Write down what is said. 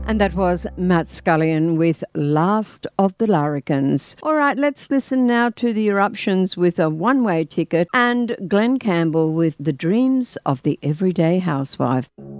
And that was Matt Scullion with Last of the Larrikins. All right, let's listen now to the Eruptions with a one-way ticket and Glenn Campbell with The Dreams of the Everyday Housewife.